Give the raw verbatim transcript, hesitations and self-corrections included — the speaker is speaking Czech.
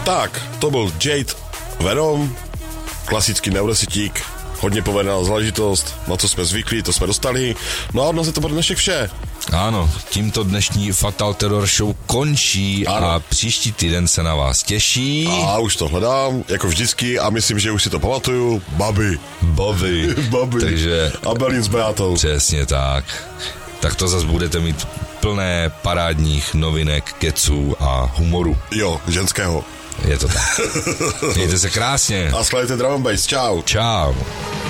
Tak, to byl Jade Venom, klasický neurositík, hodně povedená záležitost, na co jsme zvyklí, to jsme dostali. No a od nás je to pro dnešek vše. Ano, tímto dnešní Fatal Terror Show končí ano. A příští týden se na vás těší. A už to hledám, jako vždycky, a myslím, že už si to pamatuju. Babi. Babi. Babi. Takže... A Berlín s Beatou. Přesně tak. Tak to zase budete mít plné parádních novinek, keců a humoru. Jo, ženského. Je to tak. Mějte se krásně. A sledujte Drum and Bass. Čau. Čau.